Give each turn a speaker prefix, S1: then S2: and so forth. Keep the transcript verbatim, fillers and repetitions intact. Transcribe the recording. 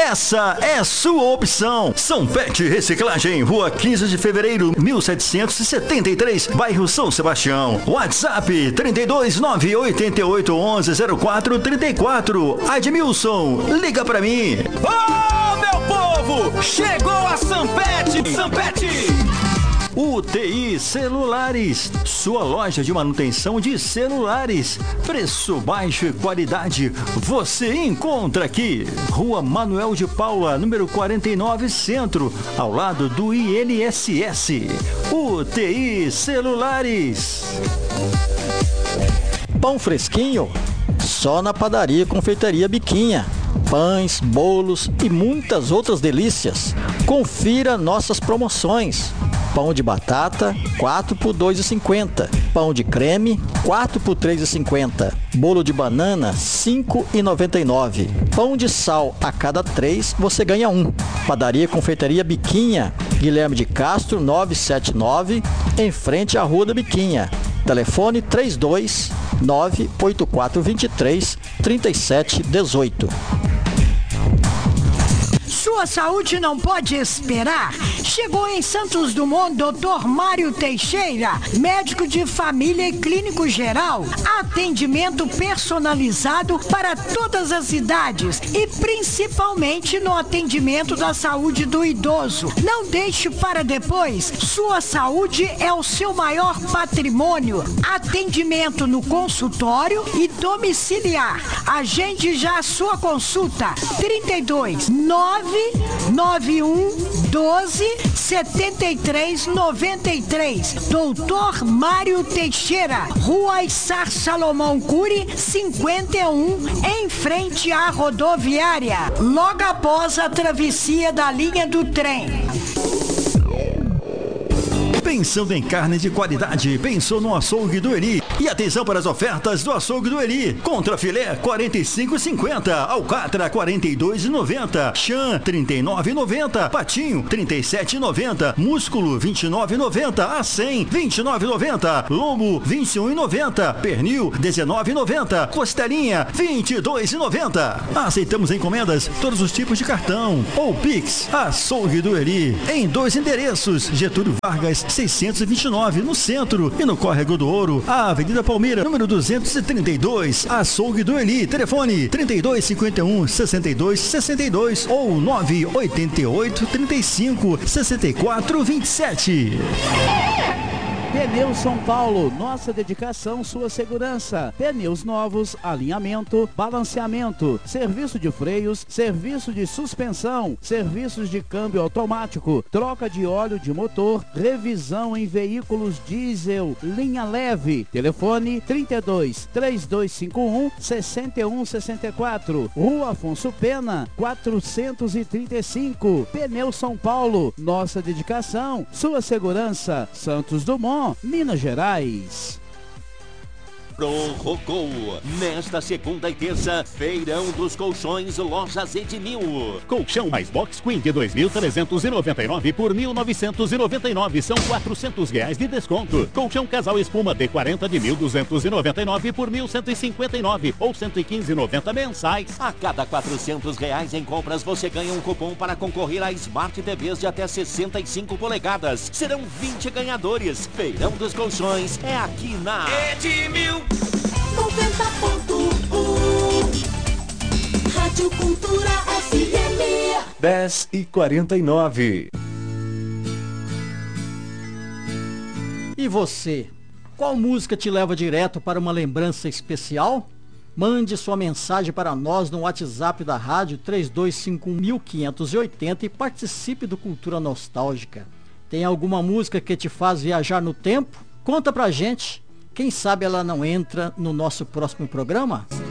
S1: essa é sua opção. Sanpet Reciclagem, Rua quinze de fevereiro, mil setecentos e setenta e três, bairro São Sebastião. WhatsApp trinta e dois, nove oito oito, onze, zero quatro trinta e quatro. Admilson, liga pra mim.
S2: Ô, meu povo, chegou a Sanpet. Sanpet.
S1: U T I Celulares, sua loja de manutenção de celulares. Preço baixo e qualidade você encontra aqui. Rua Manuel de Paula, número quarenta e nove, Centro, ao lado do I N S S. U T I Celulares.
S3: Pão fresquinho? Só na Padaria e Confeitaria Biquinha. Pães, bolos e muitas outras delícias. Confira nossas promoções. Pão de batata, quatro por dois reais e cinquenta centavos. Pão de creme, quatro por três reais e cinquenta centavos. Bolo de banana, cinco reais e noventa e nove centavos. Pão de sal, a cada três você ganha um. Padaria e Confeitaria Biquinha, Guilherme de Castro, novecentos e setenta e nove, em frente à Rua da Biquinha. Telefone trinta e dois, nove oito quatro dois três, trinta e sete dezoito.
S4: Sua saúde não pode esperar. Chegou em Santos Dumont doutor Mário Teixeira, médico de família e clínico geral. Atendimento personalizado para todas as idades e principalmente no atendimento da saúde do idoso. Não deixe para depois. Sua saúde é o seu maior patrimônio. Atendimento no consultório e domiciliar. Agende já a sua consulta. trinta e dois, nove nove um, doze, setenta e três, noventa e três. doutor Mário Teixeira, Rua Issar Salomão Cury, cinquenta e um, em frente à rodoviária, logo após a travessia da linha do trem.
S1: Pensando em carne de qualidade, pensou no açougue do Eli. E atenção para as ofertas do açougue do Eli. Contra filé, quarenta e cinco reais e cinquenta centavos. Alcatra, quarenta e dois reais e noventa centavos. Chã, trinta e nove reais e noventa centavos. Patinho, trinta e sete reais e noventa centavos. Músculo, vinte e nove reais e noventa centavos. A cem, vinte e nove reais e noventa centavos. Lombo, vinte e um reais e noventa centavos. Pernil, dezenove reais e noventa centavos. Costelinha, vinte e dois reais e noventa centavos. Aceitamos encomendas, todos os tipos de cartão ou Pix. Açougue do Eli, em dois endereços. Getúlio Vargas, seiscentos e vinte e nove, no centro, e no Córrego do Ouro, a Avenida Palmeira, número duzentos e trinta e dois. Açougue do Eli, telefone trinta e dois, cinquenta e um, sessenta e dois, sessenta e dois ou nove oito oito, trinta e cinco, sessenta e quatro, vinte e sete.
S5: Pneus São Paulo, nossa dedicação, sua segurança. Pneus novos, alinhamento, balanceamento, serviço de freios, serviço de suspensão, serviços de câmbio automático, troca de óleo de motor, revisão em veículos diesel, linha leve. Telefone trinta e dois, três dois cinco um, seis um seis quatro. Rua Afonso Pena, quatrocentos e trinta e cinco. Pneus São Paulo, nossa dedicação, sua segurança. Santos Dumont, Minas Gerais.
S6: Prorrogou. Nesta segunda e terça, Feirão dos Colchões, Lojas Edmil.
S7: Colchão mais Box Queen de dois mil trezentos e noventa e nove por mil novecentos e noventa e nove, são quatrocentos reais de desconto. Colchão Casal Espuma D quarenta de mil duzentos e noventa e nove por mil cento e cinquenta e nove ou cento e quinze reais e noventa mensais.
S6: A cada quatrocentos reais em compras, você ganha um cupom para concorrer a Smart T Vs de até sessenta e cinco polegadas. Serão vinte ganhadores. Feirão dos Colchões é aqui na Edmil.
S8: noventa ponto um Rádio Cultura F M.
S9: dez e quarenta e nove.
S3: E você? Qual música te leva direto para uma lembrança especial? Mande sua mensagem para nós no WhatsApp da rádio três dois cinco um cinco oito zero e participe do Cultura Nostálgica. Tem alguma música que te faz viajar no tempo? Conta pra gente. Quem sabe ela não entra no nosso próximo programa?